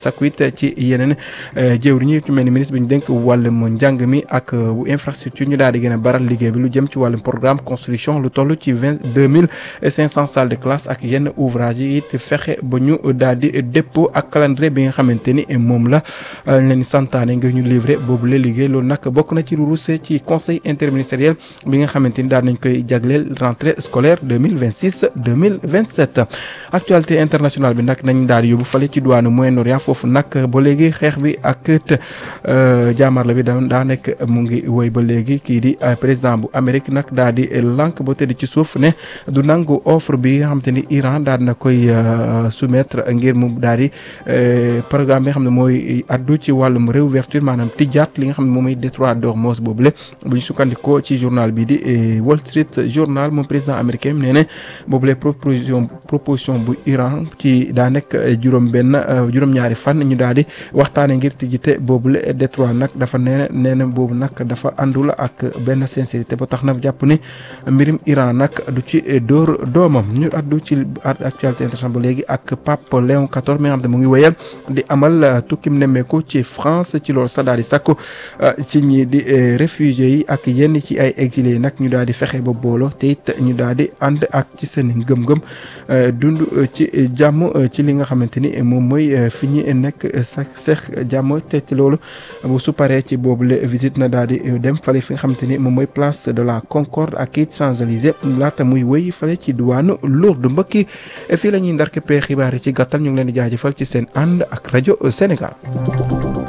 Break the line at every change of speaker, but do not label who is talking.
sakku it ci yeneen jëwriñ yi ci mel ni ministre bi ñu dénk wàllum njàng mi ak bu infrastructure ñu daal di gën a baral liggéey bi lu jëm ci wàllum programme construction lu toll ci 22,500 salles de classe ak yenn ouvrage yi it fexe ba ñu daal di dépôt ak calendrier bi nga xamante ni moom la leen santaane ngir ñu livrer boobu la liggéey loolu nag bokk na ci lu ruuse ci conseil interministériel bi nga xamante ni daal nañ koy jagleel rentrée scolaire 2026-2027 actualité internationale bi nag nañ daal di yóbbu fale ci douane Moyen-Orient foofu nag ba léegi xeex bi ak jaamarla bi daa nekk mu ngi woy ba léegi kii di président bu Amérique nag daal di lànk ba tëdd ci suuf ne du nangu offre bi nga xamante ni Iran daal na koy soumettre ngir mu daal di programme bi nga xam ne mooy addu ci wàllum réouverture maanaam tijjaat li nga xam ne moom mooy détroit d'Ormuz boobule bu ñu sukkandikoo ci journal bi di Wall Street Journal moom président américain nee na boobule proposition bu Iran ci daa nekk juróom-ñaari fan ñu daal di waxtaane ngir tijjite boobule détroit nag dafa nee na boobu nag dafa àndul ak benn sincérité ba tax na jàpp ni mbirim Iran nag du ci dóor doomam ñu addu ci actualité internationale ba léegi ak Pape Léon XIV mi nga xam ne mu ngi wéyal di amal tukkim nemmeeku ci France ci loolu sax daal di sakku ci ñi di réfugiés yi ak yenn ci ay exilés yi nag ñu daal di fexe ba booloo te it ñu daal di ànd ak ci seen ngëm-ngëm dund ci jàmm ci li nga xamante ni moom mooy fi ñi nekk seex jàmm te ci loolu bu su paree ci boobu la visite na daal di dem fale fi nga xamante ni moom mooy place de la Concorde ak it Champs-Élysées laata muy wëy fale ci diwaanu Lourdes mbëkki fii la ñuy ndar képpee xibaar yi ci gàttal ñu ngi leen di jaajëfal ci seen ànd ak rajo Sénégal.